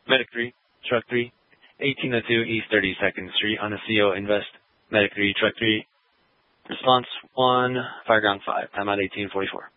Medic 3, Truck 3, 1802 East 32nd Street on a CO Invest. Medic 3, Truck 3, response 1, Fireground 5, time out 1844.